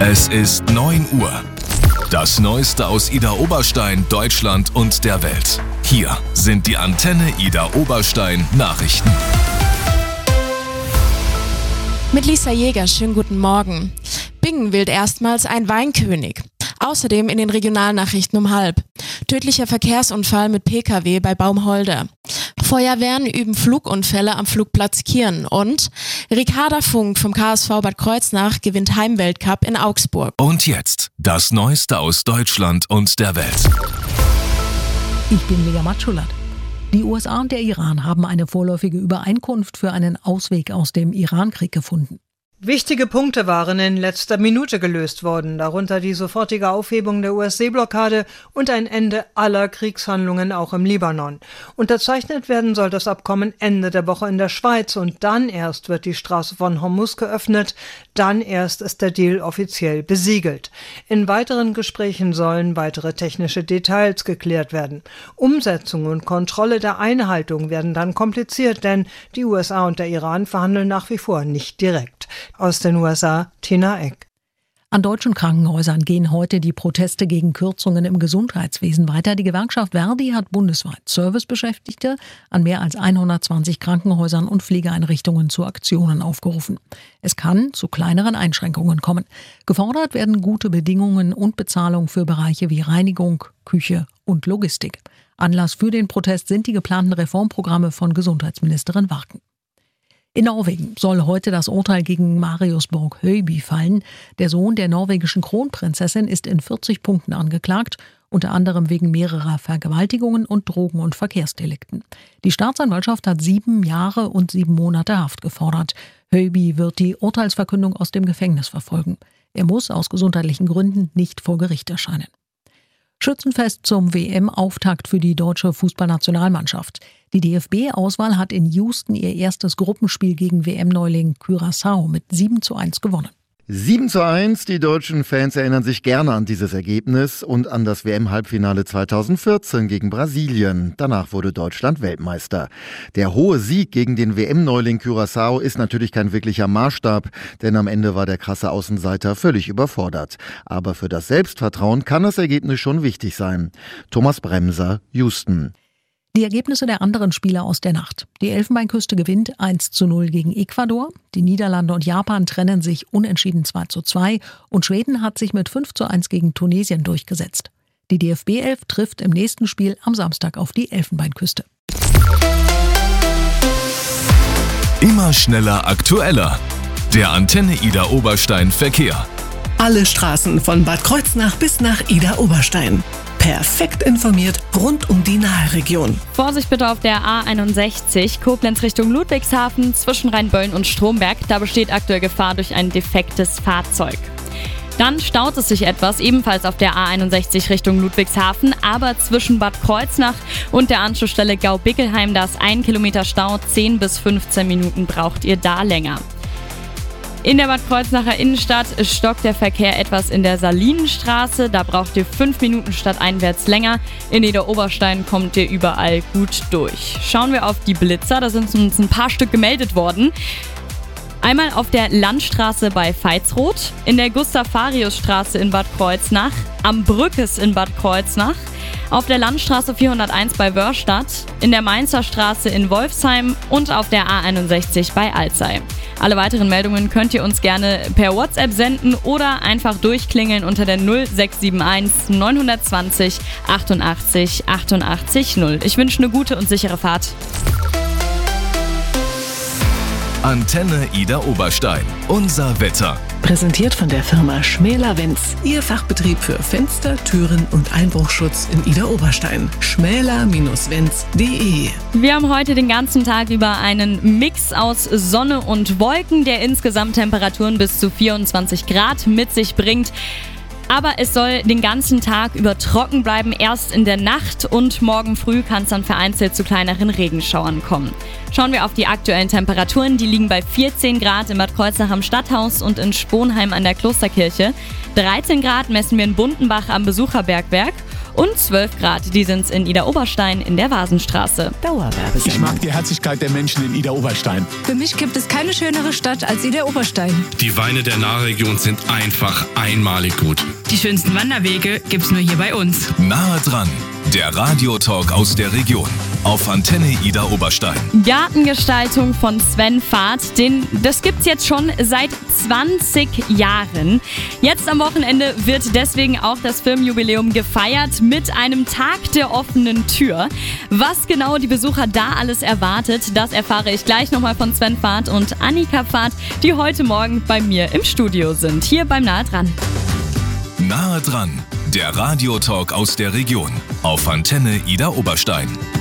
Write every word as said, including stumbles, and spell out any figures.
Es ist neun Uhr. Das Neueste aus Idar Oberstein, Deutschland und der Welt. Hier sind die Antenne Idar Oberstein Nachrichten. Mit Lisa Jäger, schönen guten Morgen. Bingen wählt erstmals ein Weinkönig. Außerdem in den Regionalnachrichten um halb. Tödlicher Verkehrsunfall mit P K W bei Baumholder. Feuerwehren üben Flugunfälle am Flugplatz Kirn. Und Ricarda Funk vom K S V Bad Kreuznach gewinnt Heimweltcup in Augsburg. Und jetzt das Neueste aus Deutschland und der Welt. Ich bin Lea Matschulat. Die U S A und der Iran haben eine vorläufige Übereinkunft für einen Ausweg aus dem Irankrieg gefunden. Wichtige Punkte waren in letzter Minute gelöst worden, darunter die sofortige Aufhebung der U S-Seeblockade und ein Ende aller Kriegshandlungen auch im Libanon. Unterzeichnet werden soll das Abkommen Ende der Woche in der Schweiz und dann erst wird die Straße von Hormuz geöffnet, dann erst ist der Deal offiziell besiegelt. In weiteren Gesprächen sollen weitere technische Details geklärt werden. Umsetzung und Kontrolle der Einhaltung werden dann kompliziert, denn die U S A und der Iran verhandeln nach wie vor nicht direkt. Aus den U S A, Tina Eck. An deutschen Krankenhäusern gehen heute die Proteste gegen Kürzungen im Gesundheitswesen weiter. Die Gewerkschaft Verdi hat bundesweit Servicebeschäftigte an mehr als hundertzwanzig Krankenhäusern und Pflegeeinrichtungen zu Aktionen aufgerufen. Es kann zu kleineren Einschränkungen kommen. Gefordert werden gute Bedingungen und Bezahlung für Bereiche wie Reinigung, Küche und Logistik. Anlass für den Protest sind die geplanten Reformprogramme von Gesundheitsministerin Warken. In Norwegen soll heute das Urteil gegen Marius Borg-Høiby fallen. Der Sohn der norwegischen Kronprinzessin ist in vierzig Punkten angeklagt, unter anderem wegen mehrerer Vergewaltigungen und Drogen- und Verkehrsdelikten. Die Staatsanwaltschaft hat sieben Jahre und sieben Monate Haft gefordert. Høiby wird die Urteilsverkündung aus dem Gefängnis verfolgen. Er muss aus gesundheitlichen Gründen nicht vor Gericht erscheinen. Schützenfest zum W M-Auftakt für die deutsche Fußballnationalmannschaft. Die D F B-Auswahl hat in Houston ihr erstes Gruppenspiel gegen W M-Neuling Curaçao mit sieben zu eins gewonnen. sieben zu eins, die deutschen Fans erinnern sich gerne an dieses Ergebnis und an das W M-Halbfinale zweitausendvierzehn gegen Brasilien. Danach wurde Deutschland Weltmeister. Der hohe Sieg gegen den W M-Neuling Curaçao ist natürlich kein wirklicher Maßstab, denn am Ende war der krasse Außenseiter völlig überfordert. Aber für das Selbstvertrauen kann das Ergebnis schon wichtig sein. Thomas Bremser, Houston. Die Ergebnisse der anderen Spiele aus der Nacht. Die Elfenbeinküste gewinnt eins zu null gegen Ecuador. Die Niederlande und Japan trennen sich unentschieden zwei zu zwei. Und Schweden hat sich mit fünf zu eins gegen Tunesien durchgesetzt. Die D F B elf trifft im nächsten Spiel am Samstag auf die Elfenbeinküste. Immer schneller, aktueller. Der Antenne Idar Oberstein Verkehr. Alle Straßen von Bad Kreuznach bis nach Idar Oberstein. Perfekt informiert rund um die Nahe-Region. Vorsicht bitte auf der A einundsechzig, Koblenz Richtung Ludwigshafen, zwischen Rheinböllen und Stromberg. Da besteht aktuell Gefahr durch ein defektes Fahrzeug. Dann staut es sich etwas, ebenfalls auf der A einundsechzig Richtung Ludwigshafen, aber zwischen Bad Kreuznach und der Anschlussstelle Gau-Bickelheim, da ist ein Kilometer Stau, zehn bis fünfzehn Minuten braucht ihr da länger. In der Bad Kreuznacher Innenstadt stockt der Verkehr etwas in der Salinenstraße. Da braucht ihr fünf Minuten stadteinwärts länger. In Idar Oberstein kommt ihr überall gut durch. Schauen wir auf die Blitzer. Da sind uns ein paar Stück gemeldet worden. Einmal auf der Landstraße bei Veitsroth, in der Gustav-Farius-Straße in Bad Kreuznach, am Brückes in Bad Kreuznach, auf der Landstraße vierhunderteins bei Wörstadt, in der Mainzer Straße in Wolfsheim und auf der A einundsechzig bei Alzey. Alle weiteren Meldungen könnt ihr uns gerne per WhatsApp senden oder einfach durchklingeln unter der null sechs sieben eins neun zwei null achtundachtzig achtundachtzig null. Ich wünsche eine gute und sichere Fahrt. Antenne Idar Oberstein. Unser Wetter. Präsentiert von der Firma Schmäler-Wenz. Ihr Fachbetrieb für Fenster, Türen und Einbruchschutz in Idar Oberstein. schmäler Wenz punkt de. Wir haben heute den ganzen Tag über einen Mix aus Sonne und Wolken, der insgesamt Temperaturen bis zu vierundzwanzig Grad mit sich bringt. Aber es soll den ganzen Tag über trocken bleiben, erst in der Nacht und morgen früh kann es dann vereinzelt zu kleineren Regenschauern kommen. Schauen wir auf die aktuellen Temperaturen, die liegen bei vierzehn Grad in Bad Kreuznach am Stadthaus und in Sponheim an der Klosterkirche. dreizehn Grad messen wir in Bundenbach am Besucherbergwerk Und zwölf Grad, die sind es in Ida-Oberstein in der Vasenstraße. Dauerwerbesendung. Ich mag die Herzlichkeit der Menschen in Ida-Oberstein. Für mich gibt es keine schönere Stadt als Ida-Oberstein. Die Weine der Nahregion sind einfach einmalig gut. Die schönsten Wanderwege gibt's nur hier bei uns. Nahe dran, der Radiotalk aus der Region auf Antenne Ida-Oberstein. Gartengestaltung von Sven Vath, den, das gibt's jetzt schon seit zwanzig Jahren. Jetzt am Wochenende wird deswegen auch das Firmenjubiläum gefeiert mit einem Tag der offenen Tür. Was genau die Besucher da alles erwartet, das erfahre ich gleich nochmal von Sven Vath und Annika Vath, die heute Morgen bei mir im Studio sind, hier beim Nahe dran. Nahe dran, der Radiotalk aus der Region auf Antenne Ida-Oberstein.